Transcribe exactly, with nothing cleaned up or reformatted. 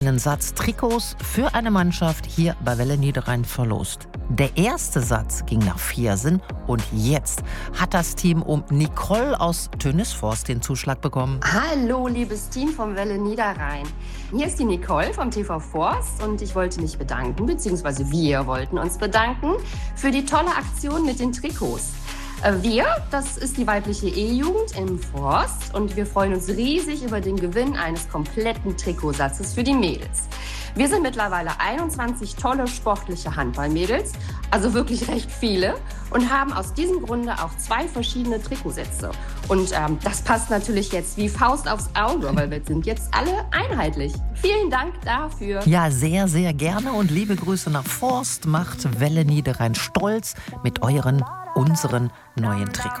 Einen Satz Trikots für eine Mannschaft hier bei Welle Niederrhein verlost. Der erste Satz ging nach Viersen und jetzt hat das Team um Nicole aus Tönisforst den Zuschlag bekommen. Hallo, liebes Team vom Welle Niederrhein. Hier ist die Nicole vom T V Forst und ich wollte mich bedanken, beziehungsweise wir wollten uns bedanken für die tolle Aktion mit den Trikots. Wir, das ist die weibliche E-Jugend im Forst und wir freuen uns riesig über den Gewinn eines kompletten Trikotsatzes für die Mädels. Wir sind mittlerweile einundzwanzig tolle sportliche Handballmädels, also wirklich recht viele, und haben aus diesem Grunde auch zwei verschiedene Trikotsätze. Und ähm, das passt natürlich jetzt wie Faust aufs Auge, weil wir sind jetzt alle einheitlich. Vielen Dank dafür. Ja, sehr, sehr gerne und liebe Grüße nach Forst. Macht Welle Niederrhein stolz mit euren, unseren neuen Trikots.